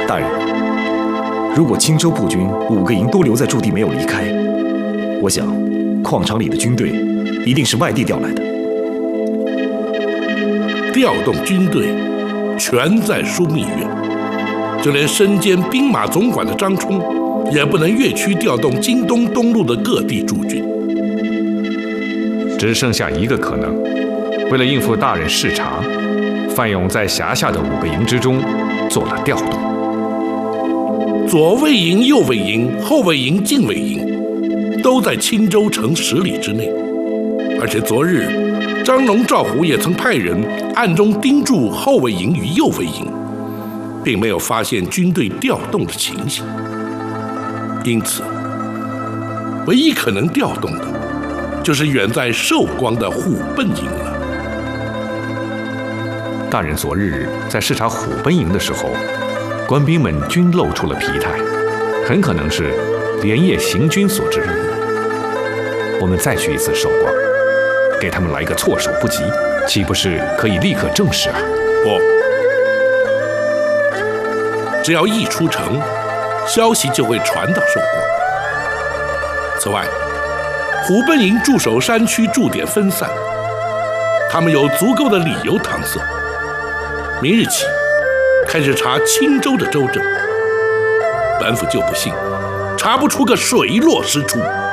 大人，如果青州步军5个营都留在驻地没有离开，我想矿场里的军队一定是外地调来的。 调动军队全在枢密院，就连身兼兵马总管的张冲，也不能越区调动京东东路的各地驻军。 只剩下一个可能，为了应付大人视察，范勇在辖下的5个营之中做了调动。 左卫营、右卫营、后卫营、近卫营，都在青州城10里之内。而且昨日，张龙、赵虎也曾派人暗中盯住后卫营与右卫营，并没有发现军队调动的情形。因此，唯一可能调动的，就是远在寿光的虎贲营了。 大人昨日在视察虎贲营的时候，官兵们均露出了疲态，很可能是连夜行军所致。我们再去一次寿光，给他们来个措手不及，岂不是可以立刻证实啊？ 不，只要一出城，消息就会传到寿光。此外，虎贲营驻守山区驻点分散，他们有足够的理由搪塞。明日起开始查青州的州政，本府就不信查不出个水落石出。